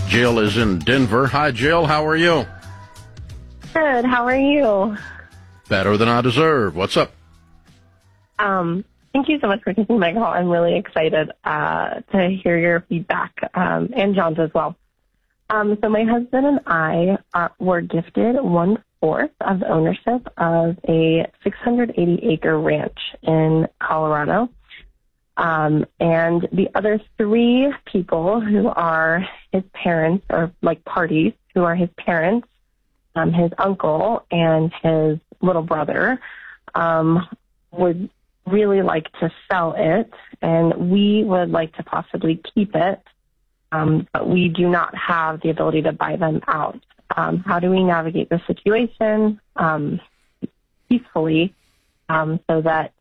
Jill is in Denver. Hi, Jill. How are you? Good. How are you? Better than I deserve. What's up? Thank you so much for taking my call. I'm really excited to hear your feedback, and John's as well. So my husband and I were gifted 1/4 of ownership of a 680-acre ranch in Colorado. And the other 3 people who are his parents, or like parties, who are his parents, his uncle, and his little brother, would really like to sell it, and we would like to possibly keep it, but we do not have the ability to buy them out. How do we navigate the situation peacefully so that,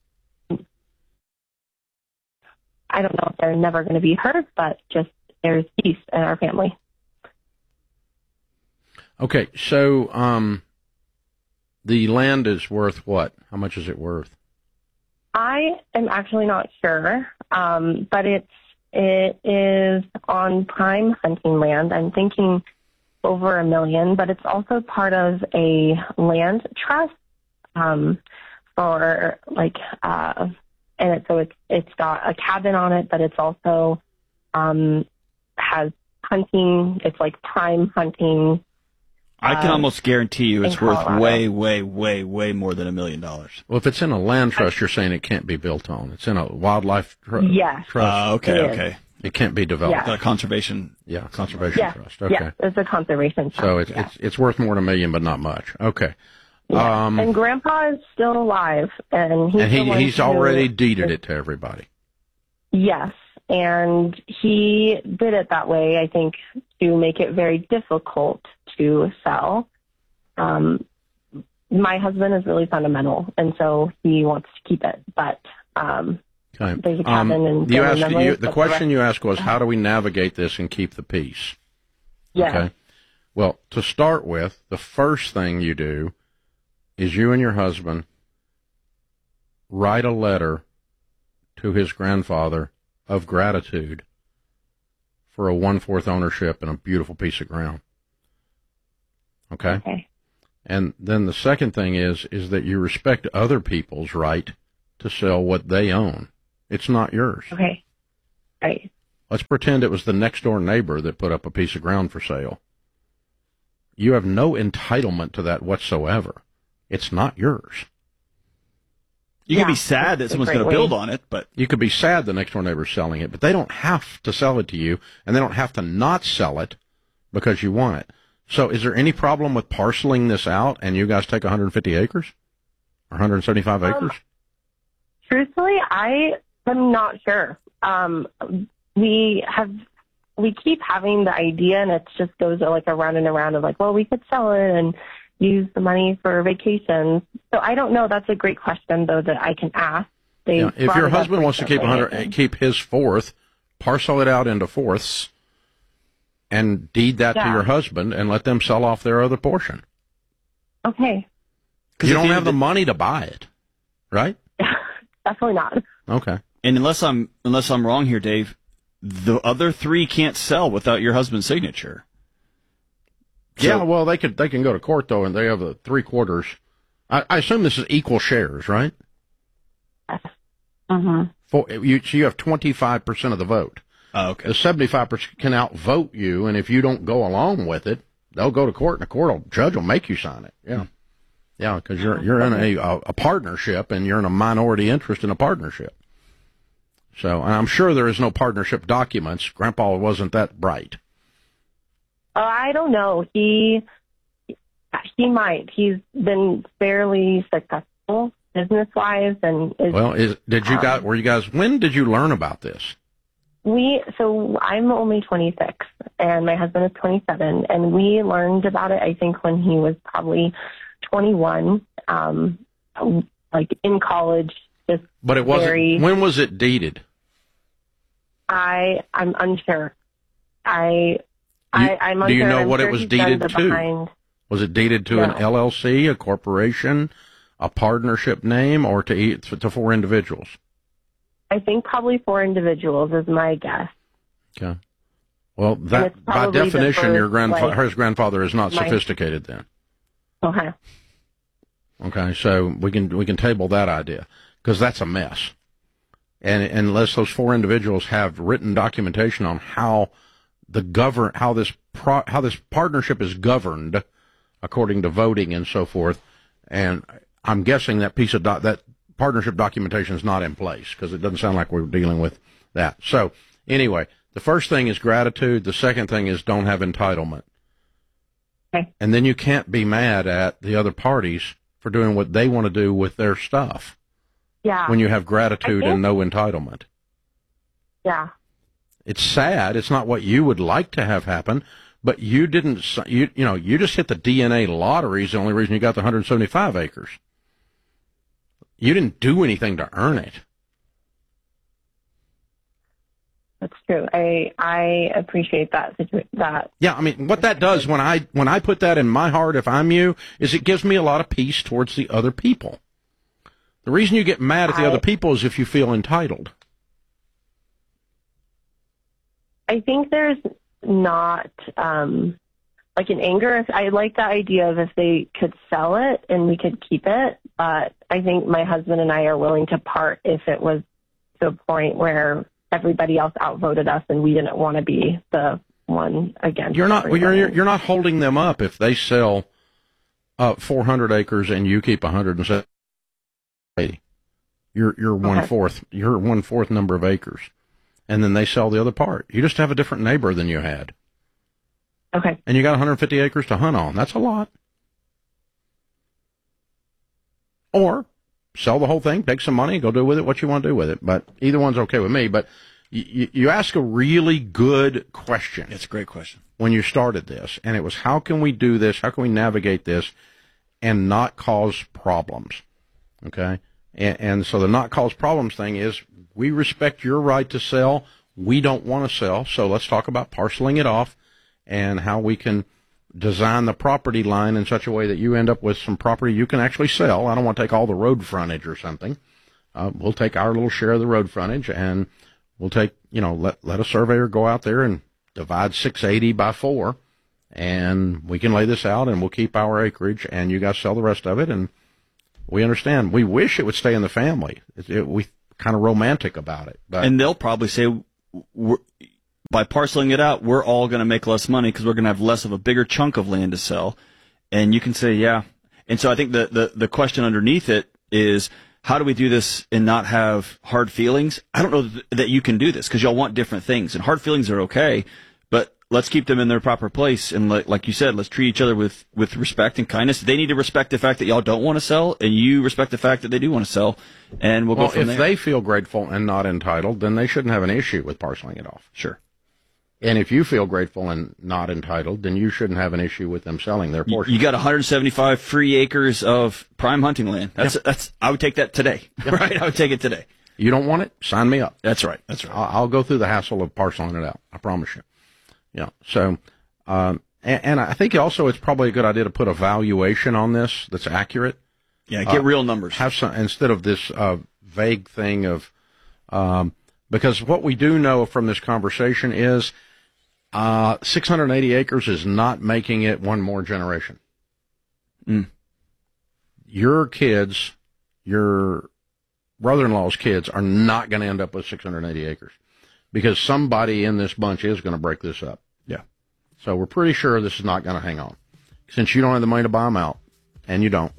I don't know if they're never going to be hurt, but just there's peace in our family? Okay, so the land is worth what? How much is it worth? I am actually not sure, but it is on prime hunting land. I'm thinking over $1 million, but it's also part of a land trust for like, and it's got a cabin on it, but it's also has hunting. It's like prime hunting. I can almost guarantee you it's worth Colorado. way more than $1 million. Well, if it's in a land trust, you're saying it can't be built on. It's in a wildlife Yes. trust. Okay. It can't be developed. Yeah. Conservation. Yeah, conservation trust. Okay. Yeah, it's a conservation trust. So it's worth more than $1 million, but not much. Okay. Yeah. And Grandpa is still alive, and he's already deeded it to everybody. Yes, and he did it that way, I think, to make it very difficult to sell. My husband is really fundamental, and so he wants to keep it, but okay. There's a cabin and the question you asked was, how do we navigate this and keep the peace? Yeah. Okay. Well, to start with, the first thing you do is you and your husband write a letter to his grandfather of gratitude for a 1/4 ownership in a beautiful piece of ground. Okay? And then the second thing is that you respect other people's right to sell what they own. It's not yours. Okay. Right. Let's pretend it was the next door neighbor that put up a piece of ground for sale. You have no entitlement to that whatsoever. It's not yours. You can be sad that someone's going to build on it, but you could be sad the next door neighbor's selling it, but they don't have to sell it to you, and they don't have to not sell it because you want it. So is there any problem with parceling this out and you guys take 150 acres or 175 acres? Truthfully, I am not sure. We keep having the idea, and it just goes like around and around of like, well, we could sell it and use the money for vacations. So I don't know. That's a great question, though, that I can ask. If your husband wants to keep his 1/4, parcel it out into 4ths and deed that to your husband and let them sell off their other portion. Okay. You don't have the money to buy it, right? Definitely not. Okay. And unless I'm wrong here, Dave, the other 3 can't sell without your husband's signature. So, yeah, well, they can go to court, though, and they have 3/4. I assume this is equal shares, right? Yes. Mm-hmm. So you have 25% of the vote. Oh, okay. The 75% can outvote you, and if you don't go along with it, they'll go to court, and the judge will make you sign it. Yeah. Yeah, because you're in a partnership, and you're in a minority interest in a partnership. So, and I'm sure there is no partnership documents. Grandpa wasn't that bright. I don't know. He might. He's been fairly successful business-wise, and were you guys? When did you learn about this? So I'm only 26, and my husband is 27, and we learned about it, I think, when he was probably 21, like in college. But it wasn't. When was it deeded? I'm unsure. I'm unsure. Do you know what it was deeded to? Was it deeded to an LLC, a corporation, a partnership name, or to 4 individuals? I think probably 4 individuals is my guess. Okay. Well, that by definition, his grandfather is not sophisticated then. Okay. Okay, so we can table that idea because that's a mess. And unless those four individuals have written documentation on how this partnership is governed according to voting and so forth, and I'm guessing that that partnership documentation is not in place because it doesn't sound like we're dealing with that. So anyway, the first thing is gratitude. The second thing is don't have entitlement. Okay. And then you can't be mad at the other parties for doing what they want to do with their stuff. Yeah. When you have gratitude and no entitlement. Yeah. It's sad. It's not what you would like to have happen, but you didn't, you just hit the DNA lottery is the only reason you got the 175 acres. You didn't do anything to earn it. That's true. I appreciate that. Yeah, I mean, what that does when I put that in my heart, if I'm you, is it gives me a lot of peace towards the other people. The reason you get mad at the other people is if you feel entitled. I think there's not like an anger. I like the idea of if they could sell it and we could keep it, but I think my husband and I are willing to part if it was to a point where everybody else outvoted us and we didn't want to be the one against. You're not. Well, you're not holding them up if they sell 400 acres and you keep 170. You're 1/4. You're 1/4 number of acres, and then they sell the other part. You just have a different neighbor than you had. Okay. And you got 150 acres to hunt on. That's a lot. Or sell the whole thing, take some money, go do with it what you want to do with it. But either one's okay with me. But you ask a really good question. It's a great question. When you started this, and it was, how can we do this? How can we navigate this and not cause problems? Okay? And so the not cause problems thing is, we respect your right to sell. We don't want to sell. So let's talk about parceling it off and how we can design the property line in such a way that you end up with some property you can actually sell. I don't want to take all the road frontage or something. We'll take our little share of the road frontage, and we'll take, let a surveyor go out there and divide 680 by 4, and we can lay this out, and we'll keep our acreage, and you guys sell the rest of it, and we understand. We wish it would stay in the family. We kind of romantic about it. And they'll probably say, by parceling it out, we're all going to make less money because we're going to have less of a bigger chunk of land to sell. And you can say, yeah. And so I think the question underneath it is, how do we do this and not have hard feelings? I don't know that you can do this because y'all want different things. And hard feelings are okay, but let's keep them in their proper place. And like you said, let's treat each other with respect and kindness. They need to respect the fact that y'all don't want to sell, and you respect the fact that they do want to sell. And we'll go from there. If they feel grateful and not entitled, then they shouldn't have an issue with parceling it off. Sure. And if you feel grateful and not entitled, then you shouldn't have an issue with them selling their portion. You got 175 free acres of prime hunting land. That's I would take that today. Yep. Right? I would take it today. You don't want it? Sign me up. That's right. I'll go through the hassle of parceling it out. I promise you. Yeah. So, and I think also it's probably a good idea to put a valuation on this that's accurate. Yeah. Get real numbers. Have some, instead of this vague thing of, because what we do know from this conversation is 680 acres is not making it one more generation. Mm. Your kids, your brother-in-law's kids are not going to end up with 680 acres because somebody in this bunch is going to break this up. Yeah. So we're pretty sure this is not going to hang on. Since you don't have the money to buy them out, and you don't,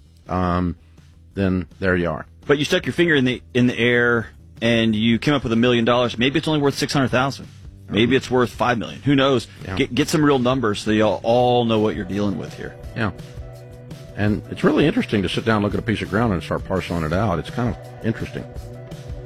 then there you are. But you stuck your finger in the air and you came up with $1 million. Maybe it's only worth $600,000. Maybe it's worth $5 million. Who knows? Yeah. Get some real numbers so y'all all know what you're dealing with here. Yeah. And it's really interesting to sit down and look at a piece of ground and start parceling it out. It's kind of interesting.